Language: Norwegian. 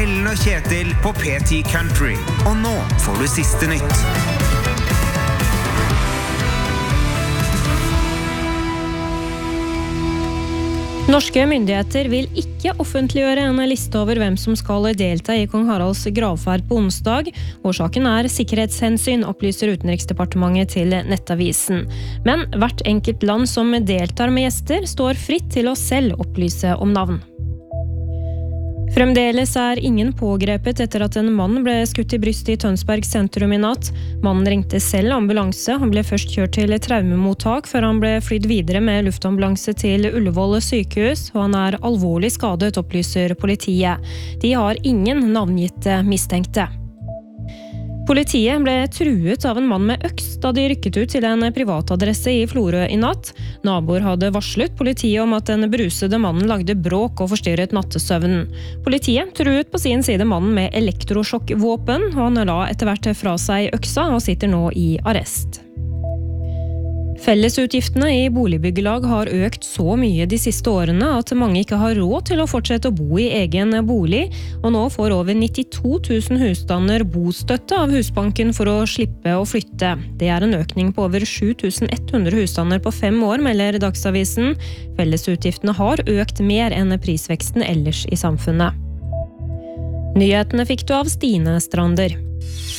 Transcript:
Ellen og Kjetil på P10 Country. Og nå får du siste nytt. Norske myndigheter vil ikke offentliggjøre en liste over hvem som skal delta i Kong Haralds gravferd på onsdag. Årsaken sikkerhetshensyn, opplyser Utenriksdepartementet til Nettavisen. Men hvert enkelt land som deltar med gjester står fritt til å selv opplyse om navn. Fremdeles ingen pågrepet etter at en mann ble skutt i brystet i Tønsberg sentrum i natt. Mannen ringte selv ambulanse. Han ble først kjørt til traumemottak før han ble flydd videre med luftambulanse til Ullevål sykehus, og han alvorlig skadet, opplyser politiet. De har ingen navngitte mistenkte. Politiet ble truet av en mann med øks da de rykket ut til en privatadresse i Florø i natt. Naboer hadde varslet politiet om at den berusede mannen lagde bråk og forstyrret nattesøvnen. Politiet truet på sin side mannen med elektrosjokkvåpen, og han la etter hvert fra seg øksa og sitter nå i arrest. Fellesutgiftene i boligbyggelag har økt så mye de siste årene at mange ikke har råd til å fortsette å bo i egen bolig, og nå får over 92 000 husstander bostøtte av Husbanken for å slippe å flytte. Det en økning på over 7100 husstander på 5 år, melder Dagsavisen. Fellesutgiftene har økt mer enn prisveksten ellers i samfunnet. Nyhetene fikk du av Stine Strander.